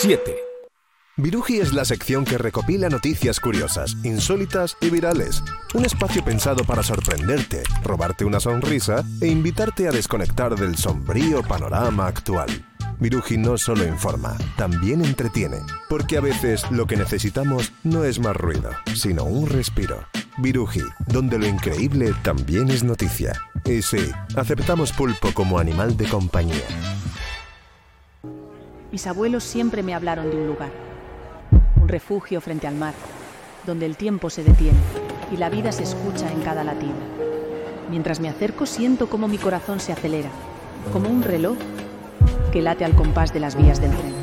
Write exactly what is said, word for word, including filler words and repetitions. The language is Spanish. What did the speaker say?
siete. Viruji es la sección que recopila noticias curiosas, insólitas y virales. Un espacio pensado para sorprenderte, robarte una sonrisa e invitarte a desconectar del sombrío panorama actual. Viruji no solo informa, también entretiene, porque a veces lo que necesitamos no es más ruido, sino un respiro. Viruji, donde lo increíble también es noticia. Y sí, aceptamos pulpo como animal de compañía. Mis abuelos siempre me hablaron de un lugar, un refugio frente al mar, donde el tiempo se detiene y la vida se escucha en cada latido. Mientras me acerco siento cómo mi corazón se acelera, como un reloj que late al compás de las vías del tren.